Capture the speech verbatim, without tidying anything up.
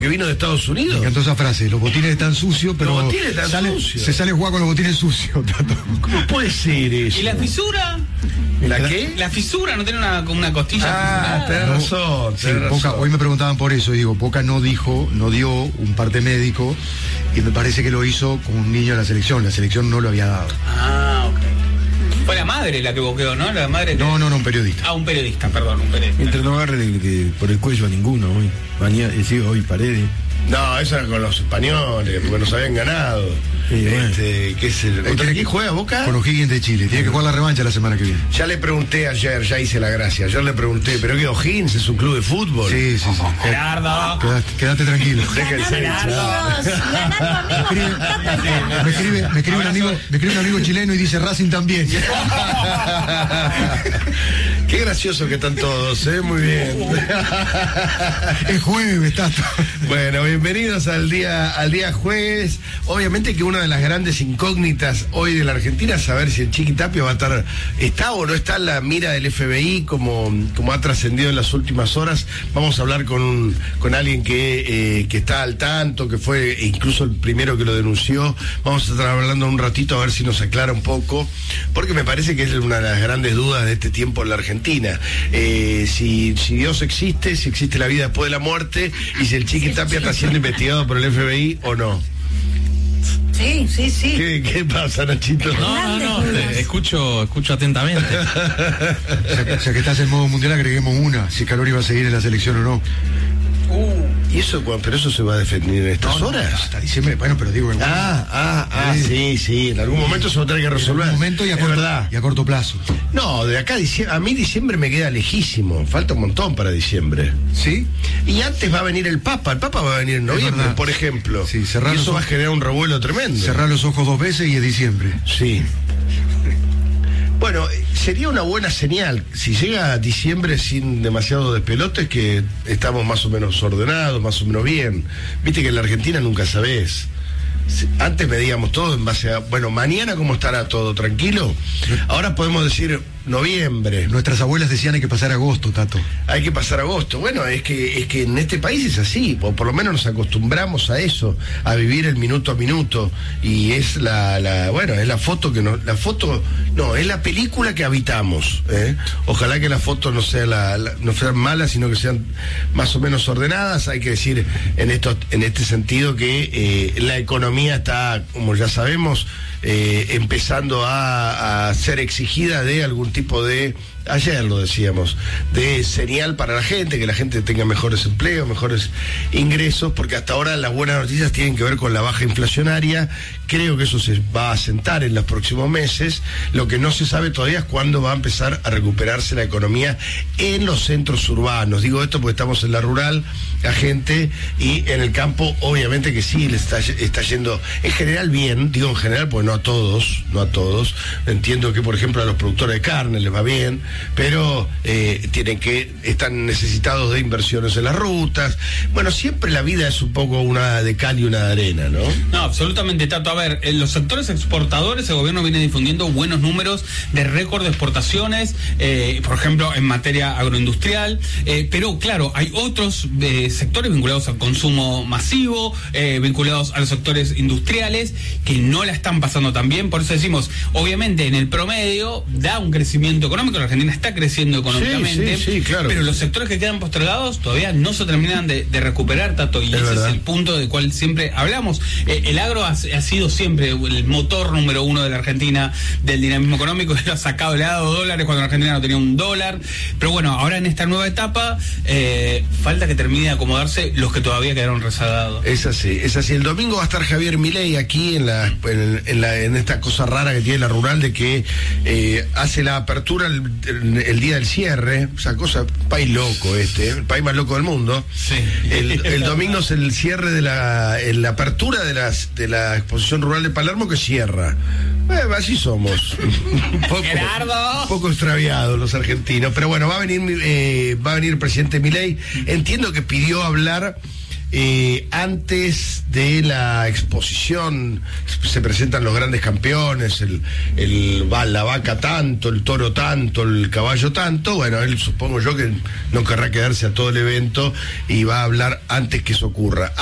que vino de Estados Unidos. Me encantó esa frase, los botines están sucios, pero los botines están sale, sucios. se sale a jugar con los botines sucios. ¿Cómo puede ser eso? ¿Y la fisura? ¿La qué? La fisura, ¿no tiene una, como una costilla? Ah, tenés No, razón, sí, tenés Boca, razón. hoy me preguntaban por eso, y digo, Boca no dijo, no dio un parte médico, y me parece que lo hizo como un niño de la selección, la selección no lo había dado. Ah, ok. Fue la madre la que boqueó, ¿no? La madre que... No, no, no, un periodista. Ah, un periodista, perdón, un periodista. Mientras no agarre de- de- por el cuello a ninguno hoy. Mañana, eh, sí, hoy Paredes. No, eso era con los españoles, porque nos habían ganado. Sí, bueno. este, ¿qué es el, ¿Contra ¿Contra quién? quién juega Boca? Con O'Higgins de Chile, tiene que jugar la revancha la semana que viene. Ya le pregunté ayer, ya hice la gracia. Ayer le pregunté, ¿pero qué O'Higgins es un club de fútbol? Sí, sí, sí. Gerardo. Quédate, quédate tranquilo. Déjense de Amigos, ganando amigos. Me escribe, me escribe un amigo, me escribe un amigo chileno y dice Racing también. Qué gracioso que están todos, ¿eh? Muy bien. Es jueves, Tato. Bueno, bienvenidos al día al día jueves. Obviamente que una de las grandes incógnitas hoy de la Argentina es saber si el Chiqui Tapia va a estar, está o no está en la mira del F B I como, como ha trascendido en las últimas horas. Vamos a hablar con, con alguien que, eh, que está al tanto, que fue incluso el primero que lo denunció. Vamos a estar hablando un ratito a ver si nos aclara un poco, porque me parece que es una de las grandes dudas de este tiempo en la Argentina. Eh, si, si Dios existe, si existe la vida después de la muerte, y si el Chiqui Tapia está siendo investigado por el F B I o no. Sí, sí, sí. ¿Qué, qué pasa, Nachito? No, no, no, te escucho, escucho atentamente. O sea, que- o sea que estás en modo mundial, agreguemos una, si Calori va a seguir en la selección o no. ¿Y eso, cu- pero eso se va a defender en estas No, no, horas? hasta diciembre, bueno, pero digo, en Ah, ah, ah, sí, sí, en algún momento se va a tener que resolver. algún momento y a, es corto, verdad. y a corto plazo. No, de acá a diciembre, a mí diciembre me queda lejísimo, falta un montón para diciembre. ¿Sí? Y antes va a venir el Papa, el Papa va a venir en noviembre, verdad. por ejemplo. Sí, cerrar y los eso va a ojos. generar un revuelo tremendo. Cerrar los ojos dos veces y es diciembre. Sí. Bueno, sería una buena señal si llega a diciembre sin demasiado despelotes, que estamos más o menos ordenados, más o menos bien. Viste que en la Argentina nunca sabés. Si- Antes medíamos todo en base a, bueno, mañana cómo estará todo, tranquilo. Ahora podemos decir noviembre. Nuestras abuelas decían hay que pasar agosto, Tato. Hay que pasar agosto. Bueno, es que es que en este país es así, o por lo menos nos acostumbramos a eso, a vivir el minuto a minuto. Y es la, la bueno, es la foto que nos, la foto, no, es la película que habitamos. ¿eh? Ojalá que las fotos no sean la, la- no sean malas, sino que sean más o menos ordenadas. Hay que decir en esto, en este sentido que eh, la economía está, como ya sabemos, eh, empezando a, a ser exigida de algún tipo de, ayer lo decíamos, de señal para la gente, que la gente tenga mejores empleos, mejores ingresos, porque hasta ahora las buenas noticias tienen que ver con la baja inflacionaria. Creo que eso se va a asentar en los próximos meses. Lo que no se sabe todavía es cuándo va a empezar a recuperarse la economía en los centros urbanos. Digo esto porque estamos en la rural, la gente, y en el campo obviamente que sí, le está, está yendo en general bien, digo en general porque no a todos, no a todos. Entiendo que por ejemplo a los productores de carne les va bien, pero eh, tienen que, están necesitados de inversiones en las rutas. Bueno, siempre la vida es un poco una de cal y una de arena, ¿no? No, absolutamente, Tato. A ver, en los sectores exportadores el gobierno viene difundiendo buenos números de récord de exportaciones, eh, por ejemplo, en materia agroindustrial, eh, pero claro, hay otros eh, sectores vinculados al consumo masivo, eh, vinculados a los sectores industriales, que no la están pasando tan bien. Por eso decimos, obviamente, en el promedio da un crecimiento económico, la Argentina está creciendo económicamente, Sí, sí, sí, claro. pero los sectores que quedan postergados todavía no se terminan de, de recuperar, Tato, y Es ese verdad. es el punto del cual siempre hablamos. Eh, el agro ha, ha sido siempre el motor número uno de la Argentina del dinamismo económico, ha sacado, le ha dado dólares cuando la Argentina no tenía un dólar, pero bueno, ahora en esta nueva etapa eh, falta que termine de acomodarse los que todavía quedaron rezagados. Es así, es así. El domingo va a estar Javier Milei aquí en la en, en la en esta cosa rara que tiene la rural de que eh, hace la apertura el, el, el día del cierre, esa cosa, país loco este, el país más loco del mundo. Sí. El, el domingo es el cierre de la, en la apertura de las de la exposición rural de Palermo, que cierra. Eh, así somos. Un poco, Gerardo. un poco extraviados los argentinos. Pero bueno, va a venir eh, va a venir el presidente Milei. Entiendo que pidió hablar eh, antes de la exposición se presentan los grandes campeones, el, el va- la vaca tanto, el toro tanto, el caballo tanto. Bueno, él supongo yo que no querrá quedarse a todo el evento y va a hablar antes que eso ocurra.